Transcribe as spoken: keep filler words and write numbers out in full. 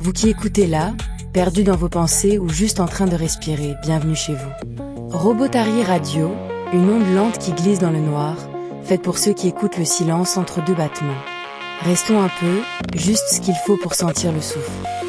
Vous qui écoutez là, perdu dans vos pensées ou juste en train de respirer, bienvenue chez vous. Robotari Radio, une onde lente qui glisse dans le noir, faite pour ceux qui écoutent le silence entre deux battements. Restons un peu, juste ce qu'il faut pour sentir le souffle.